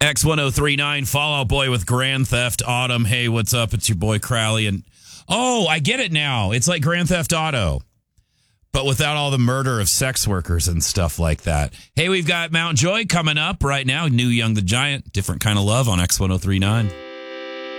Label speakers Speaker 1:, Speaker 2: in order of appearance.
Speaker 1: X1039, Fall Out Boy with Grand Theft Autumn. Hey, what's up? It's your boy Crowley. And oh, I get it now. It's like Grand Theft Auto, but without all the murder of sex workers and stuff like that. Hey, we've got Mount Joy coming up right now. New Young the Giant, different kind of love on X1039.